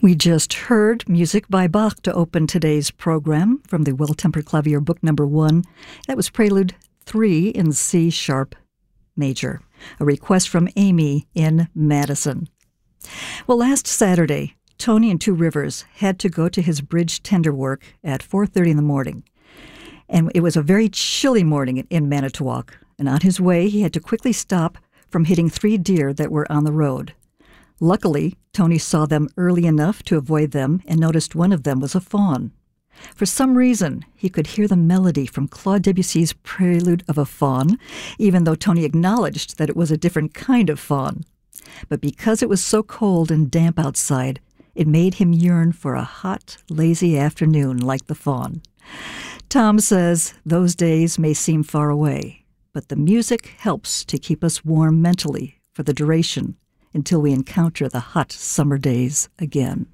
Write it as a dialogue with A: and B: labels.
A: We just heard music by Bach to open today's program from the Well-Tempered Clavier Book Number 1. That was Prelude 3 in C-sharp major, a request from Amy in Madison. Well, last Saturday, Tony in Two Rivers had to go to his bridge tender work at 4:30 in the morning. And it was a very chilly morning in Manitowoc. And on his way, he had to quickly stop from hitting 3 deer that were on the road. Luckily, Tony saw them early enough to avoid them and noticed one of them was a fawn. For some reason, he could hear the melody from Claude Debussy's Prelude of a Fawn, even though Tony acknowledged that it was a different kind of fawn. But because it was so cold and damp outside, it made him yearn for a hot, lazy afternoon like the fawn. Tom says those days may seem far away, but the music helps to keep us warm mentally for the duration until we encounter the hot summer days again.